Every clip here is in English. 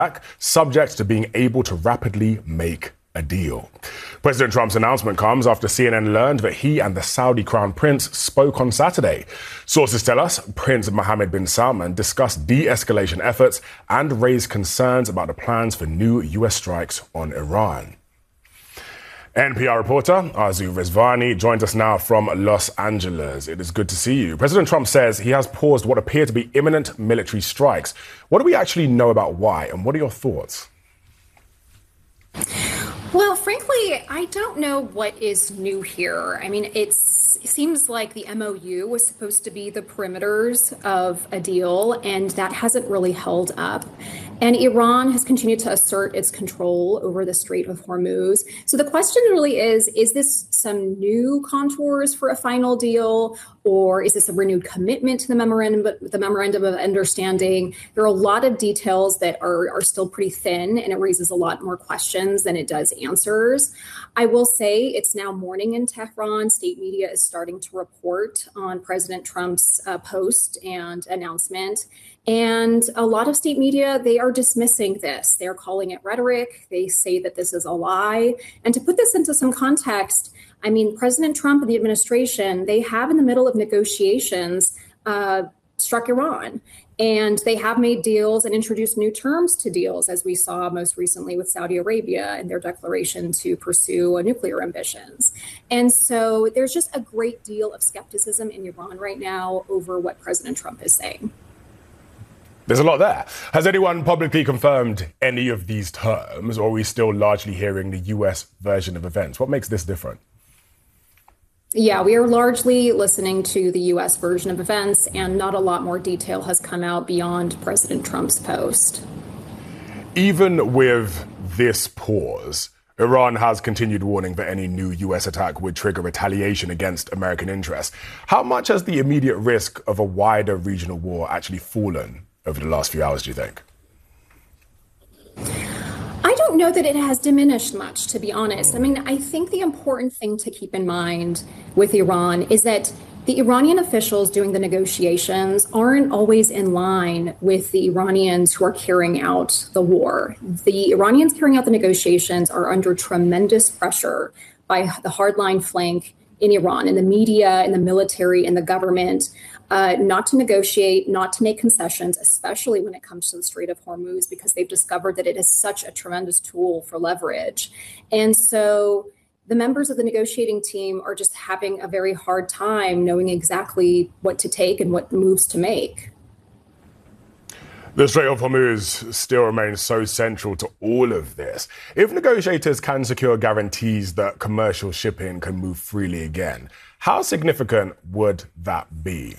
subject to being able to rapidly make a deal. President Trump's announcement comes after CNN learned that he and the Saudi Crown Prince spoke on Saturday. Sources tell us Prince Mohammed bin Salman discussed de-escalation efforts and raised concerns about the plans for new U.S. strikes on Iran. NPR reporter Arzu Rizvani joins us now from Los Angeles. It is good to see you. President Trump says he has paused what appear to be imminent military strikes. What do we actually know about why, and what are your thoughts? Well, frankly, I don't know what is new here. I mean, it seems like the MOU was supposed to be the perimeters of a deal, and that hasn't really held up. And Iran has continued to assert its control over the Strait of Hormuz. So the question really is this some new contours for a final deal, or is this a renewed commitment to the memorandum of understanding? There are a lot of details that are still pretty thin, and it raises a lot more questions than it does answers. I will say it's now morning in Tehran. State media is starting to report on President Trump's post and announcement. And a lot of state media, they are dismissing this. They're calling it rhetoric. They say that this is a lie. And to put this into some context, I mean, President Trump and the administration, they have in the middle of negotiations struck Iran. And they have made deals and introduced new terms to deals, as we saw most recently with Saudi Arabia and their declaration to pursue nuclear ambitions. And so there's just a great deal of skepticism in Iran right now over what President Trump is saying. There's a lot there. Has anyone publicly confirmed any of these terms, or are we still largely hearing the U.S. version of events? What makes this different? Yeah, we are largely listening to the U.S. version of events, and not a lot more detail has come out beyond President Trump's post. Even with this pause, Iran has continued warning that any new U.S. attack would trigger retaliation against American interests. How much has the immediate risk of a wider regional war actually fallen over the last few hours, do you think? I don't know that it has diminished much, to be honest. I mean, I think the important thing to keep in mind with Iran is that the Iranian officials doing the negotiations aren't always in line with the Iranians who are carrying out the war. The Iranians carrying out the negotiations are under tremendous pressure by the hardline flank in Iran, in the media, in the military, in the government, not to negotiate, not to make concessions, especially when it comes to the Strait of Hormuz, because they've discovered that it is such a tremendous tool for leverage. And so the members of the negotiating team are just having a very hard time knowing exactly what to take and what moves to make. The Strait of Hormuz still remains so central to all of this. If negotiators can secure guarantees that commercial shipping can move freely again, how significant would that be?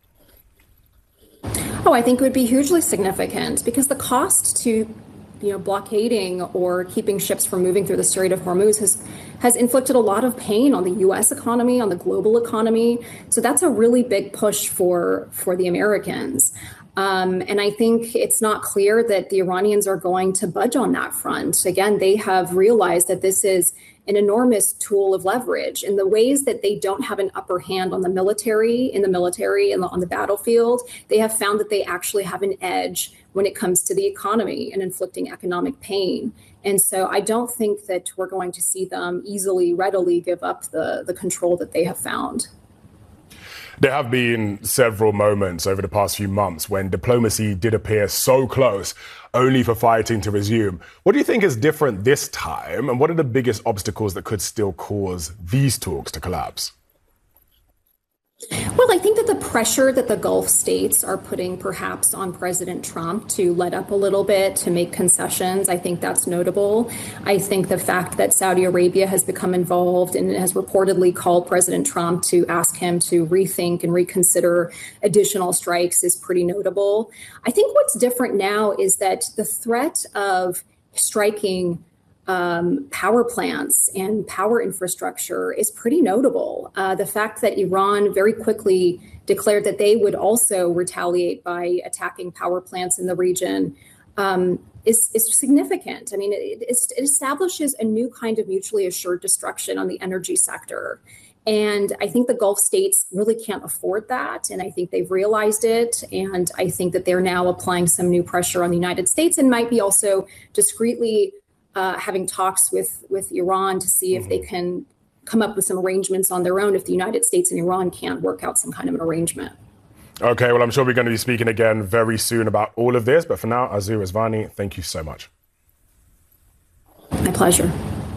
Oh, I think it would be hugely significant, because the cost to blockading or keeping ships from moving through the Strait of Hormuz has inflicted a lot of pain on the U.S. economy, on the global economy. So that's a really big push for the Americans. And I think it's not clear that the Iranians are going to budge on that front. Again, they have realized that this is an enormous tool of leverage in the ways that they don't have an upper hand on the military, and on the battlefield. They have found that they actually have an edge when it comes to the economy and inflicting economic pain. And so I don't think that we're going to see them readily give up the control that they have found. There have been several moments over the past few months when diplomacy did appear so close, only for fighting to resume. What do you think is different this time, and what are the biggest obstacles that could still cause these talks to collapse? Well, I think that the pressure that the Gulf states are putting perhaps on President Trump to let up a little bit, to make concessions, I think that's notable. I think the fact that Saudi Arabia has become involved and has reportedly called President Trump to ask him to rethink and reconsider additional strikes is pretty notable. I think what's different now is that the threat of striking power plants and power infrastructure is pretty notable. The fact that Iran very quickly declared that they would also retaliate by attacking power plants in the region is significant. I mean, it establishes a new kind of mutually assured destruction on the energy sector. And I think the Gulf states really can't afford that. And I think they've realized it. And I think that they're now applying some new pressure on the United States and might be also discreetly having talks with Iran to see if they can come up with some arrangements on their own if the United States and Iran can't work out some kind of an arrangement. Okay, well, I'm sure we're going to be speaking again very soon about all of this. But for now, Azur Rezvani, thank you so much. My pleasure.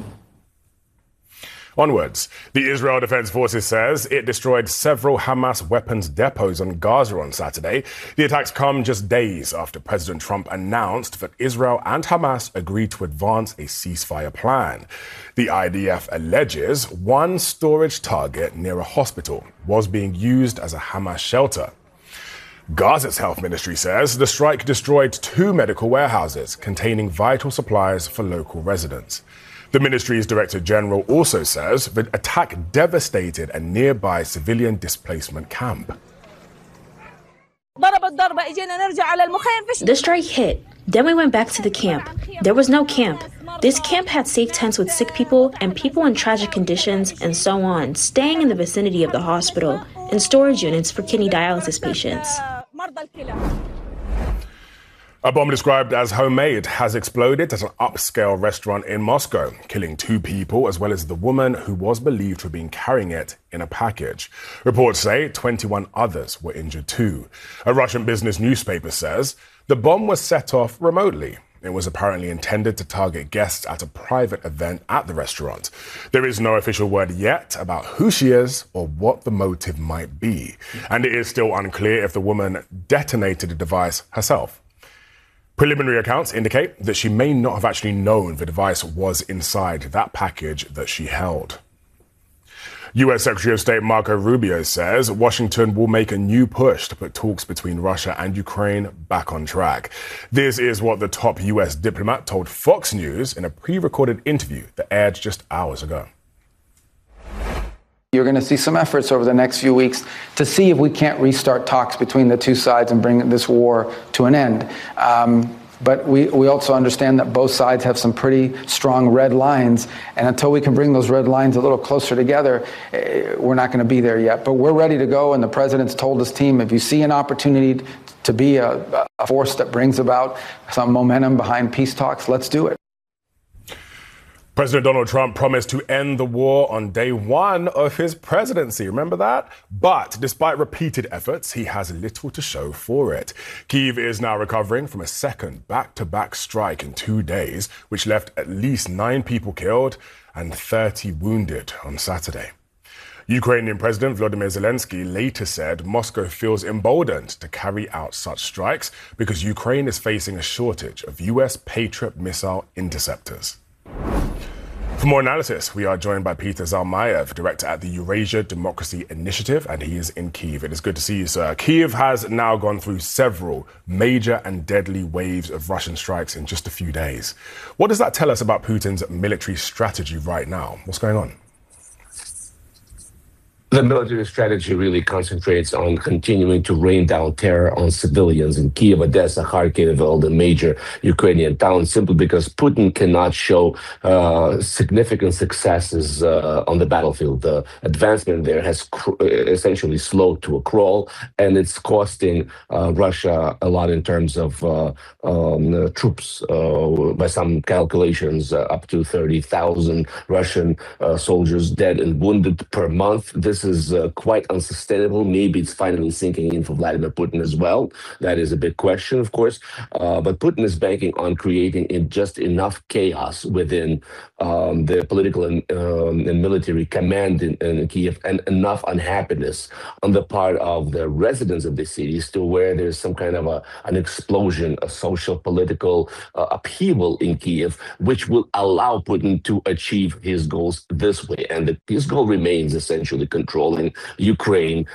Onwards, the Israel Defense Forces says it destroyed several Hamas weapons depots on Gaza on Saturday. The attacks come just days after President Trump announced that Israel and Hamas agreed to advance a ceasefire plan. The IDF alleges one storage target near a hospital was being used as a Hamas shelter. Gaza's health ministry says the strike destroyed 2 medical warehouses containing vital supplies for local residents. The ministry's director general also says the attack devastated a nearby civilian displacement camp. The strike hit. Then we went back to the camp. There was no camp. This camp had safe tents with sick people and people in tragic conditions and so on, staying in the vicinity of the hospital and storage units for kidney dialysis patients. A bomb described as homemade has exploded at an upscale restaurant in Moscow, killing 2 people as well as the woman who was believed to have been carrying it in a package. Reports say 21 others were injured too. A Russian business newspaper says the bomb was set off remotely. It was apparently intended to target guests at a private event at the restaurant. There is no official word yet about who she is or what the motive might be. And it is still unclear if the woman detonated the device herself. Preliminary accounts indicate that she may not have actually known the device was inside that package that she held. U.S. Secretary of State Marco Rubio says Washington will make a new push to put talks between Russia and Ukraine back on track. This is what the top U.S. diplomat told Fox News in a pre-recorded interview that aired just hours ago. You're going to see some efforts over the next few weeks to see if we can't restart talks between the two sides and bring this war to an end. But we also understand that both sides have some pretty strong red lines. And until we can bring those red lines a little closer together, we're not going to be there yet. But we're ready to go. And the president's told his team, if you see an opportunity to be a force that brings about some momentum behind peace talks, let's do it. President Donald Trump promised to end the war on day 1 of his presidency. Remember that? But despite repeated efforts, he has little to show for it. Kyiv is now recovering from a second back-to-back strike in 2 days, which left at least 9 people killed and 30 wounded on Saturday. Ukrainian President Volodymyr Zelensky later said Moscow feels emboldened to carry out such strikes because Ukraine is facing a shortage of U.S. Patriot missile interceptors. For more analysis, we are joined by Peter Zalmayev, director at the Eurasia Democracy Initiative, and he is in Kyiv. It is good to see you, sir. Kyiv has now gone through several major and deadly waves of Russian strikes in just a few days. What does that tell us about Putin's military strategy right now? What's going on? The military strategy really concentrates on continuing to rain down terror on civilians in Kyiv, Odessa, Kharkiv, all the major Ukrainian towns, simply because Putin cannot show significant successes on the battlefield. The advancement there has essentially slowed to a crawl, and it's costing Russia a lot in terms of troops. By some calculations, up to 30,000 Russian soldiers dead and wounded per month. This is quite unsustainable. Maybe it's finally sinking in for Vladimir Putin as well. That is a big question, of course. But Putin is banking on creating just enough chaos within the political and military command in Kyiv, and enough unhappiness on the part of the residents of the cities to where there's some kind of an explosion, a social, political upheaval in Kyiv, which will allow Putin to achieve his goals this way. And his goal remains essentially controlling Ukraine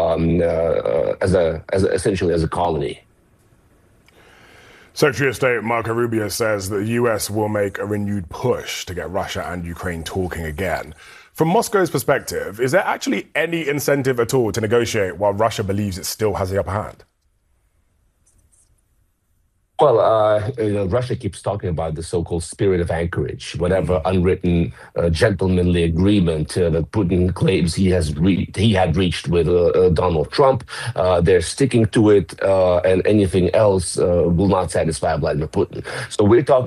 essentially as a colony. Secretary of State Marco Rubio says the U.S. will make a renewed push to get Russia and Ukraine talking again. From Moscow's perspective, is there actually any incentive at all to negotiate while Russia believes it still has the upper hand? Well, Russia keeps talking about the so-called spirit of anchorage, whatever unwritten gentlemanly agreement that Putin claims he had reached with Donald Trump. They're sticking to it, and anything else will not satisfy Vladimir Putin. So we're talking